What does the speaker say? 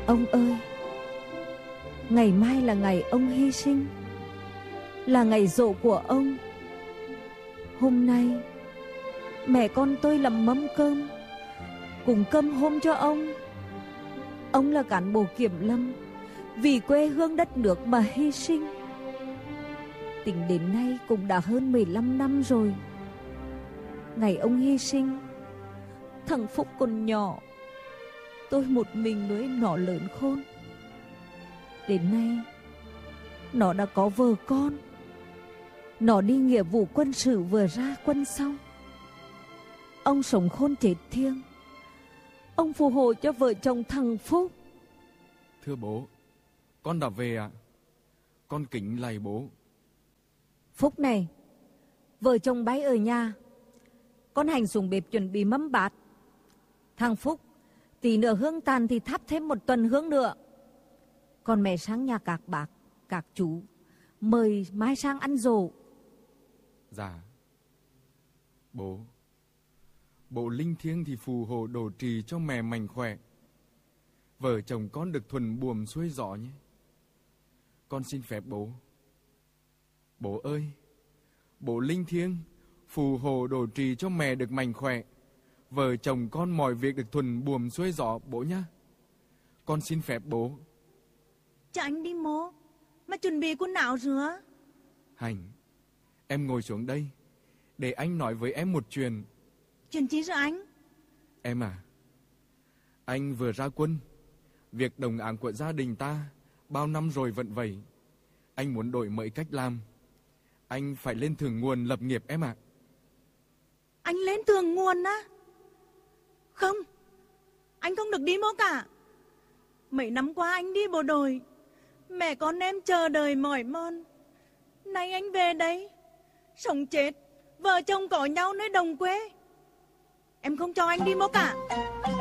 Ông ơi, ngày mai là ngày ông hy sinh, là ngày giỗ của ông. Hôm nay mẹ con tôi làm mâm cơm cùng cơm hôm cho ông. Ông là cán bộ kiểm lâm, vì quê hương đất nước mà hy sinh. Tính đến nay cũng đã hơn 15 năm rồi. Ngày ông hy sinh, thằng Phúc còn nhỏ, tôi một mình nuôi nó lớn khôn. Đến nay nó đã có vợ con. Nó đi nghĩa vụ quân sự vừa ra quân xong. Ông sống khôn chết thiêng. Ông phù hộ cho vợ chồng thằng Phúc. Thưa bố, con đã về ạ. Con kính lạy bố. Phúc này, vợ chồng bay ở nhà, con hành xuống bếp chuẩn bị mâm bát. Thằng Phúc, tí nữa hương tàn thì thắp thêm một tuần hương nữa. Còn mẹ sang nhà các bác, các chú, mời mai sang ăn dỗ. Dạ. Bố linh thiêng thì phù hộ độ trì cho mẹ mạnh khỏe. Vợ chồng con được thuần buồm xuôi gió nhé. Con xin phép bố. Bố ơi, bố linh thiêng phù hộ độ trì cho mẹ được mạnh khỏe. Vợ chồng con mọi việc được thuần buồm xuôi gió bố nhá. Con xin phép bố. Cho anh đi mố, mà chuẩn bị quần áo rửa. Hành, em ngồi xuống đây để anh nói với em một chuyện. Chuyện chi rồi anh? Em à, anh vừa ra quân. Việc đồng áng của gia đình ta bao năm rồi vẫn vậy. Anh muốn đổi mới cách làm. Anh phải lên thượng nguồn lập nghiệp em ạ. Anh lên thượng nguồn á? Không, anh không được đi mố cả. Mấy năm qua anh đi bộ đội, mẹ con em chờ đợi mỏi mòn. Nay anh về đây, sống chết, vợ chồng có nhau nơi đồng quê. Em không cho anh đi mố cả.